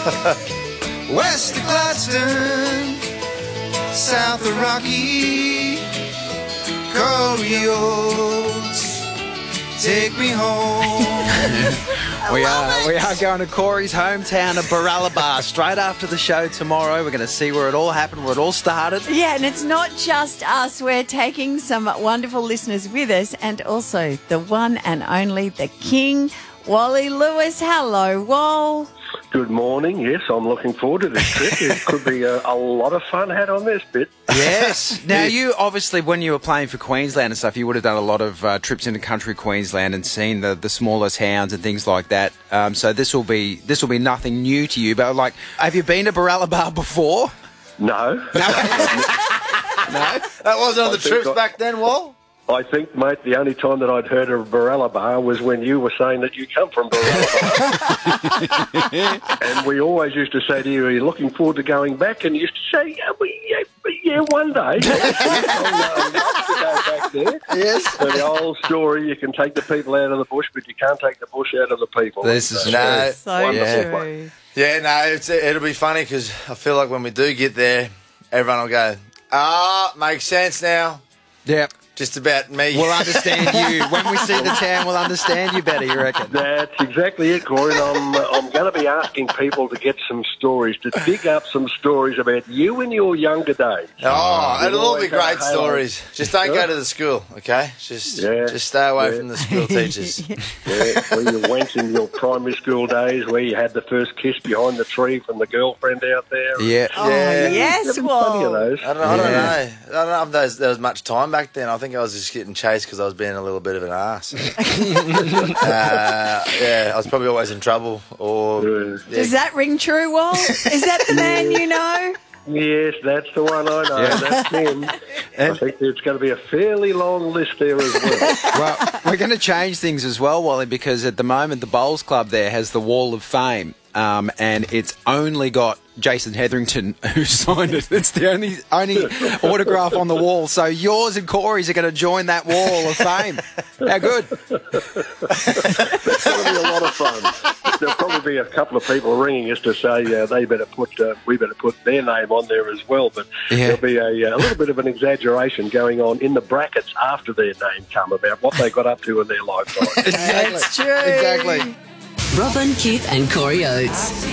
West of Gladstone, south of Rocky, Corey Oates, take me home. We are going to Corey's hometown of Baralaba straight after the show tomorrow. We're going to see where it all happened, where it all started. Yeah, and it's not just us. We're taking some wonderful listeners with us, and also the one and only, the King, Wally Lewis. Hello, Wall. Good morning. Yes, I'm looking forward to this trip. It could be a lot of fun had on this bit. Yes. Now, you obviously, when you were playing for Queensland and stuff, you would have done a lot of trips into country Queensland and seen the smaller towns and things like that. So this will be nothing new to you. But have you been to Baralaba before? No. No. That wasn't on the trips back then, Wal? I think, mate, the only time that I'd heard of Baralaba was when you were saying that you come from Baralaba. And we always used to say to you, are you looking forward to going back? And you used to say, yeah, one day. I'd love to go back there. Yes. So the old story, you can take the people out of the bush, but you can't take the bush out of the people. This is No. So true. Yeah, no, it'll be funny because I feel like when we do get there, everyone will go, makes sense now. Yeah. Just about me. We'll understand you. When we see the town, we'll understand you better, you reckon? That's exactly it, Corey. And I'm going to be asking people to get some stories, to dig up some stories about you in your younger days. Oh, it'll all be always have great a halo. stories. Just don't go to the school, okay? Just stay away from the school teachers. Yeah, where you went in your primary school days, where you had the first kiss behind the tree from the girlfriend out there. Yeah. Oh, yes, Plenty of Wall. those. I don't know. I don't know if there was much time back then. I think I was just getting chased because I was being a little bit of an ass. I was probably always in trouble. Does that ring true, Wall? Is that the man you know? Yes, that's the one I know. Yeah. That's him. I think there's going to be a fairly long list there as well. Well, we're going to change things as well, Wally, because at the moment the Bowls Club there has the Wall of Fame, and it's only got Jason Hetherington who signed it. It's the only autograph on the wall. So yours and Corey's are going to join that Wall of Fame. How good? It's going to be a lot of fun. There'll probably be a couple of people ringing us to say we better put their name on there as well. But there'll be a little bit of an exaggeration going on in the brackets after their name come about what they got up to in their lifetime. Exactly. That's true. Exactly. Robin, Keith and Corey Oates.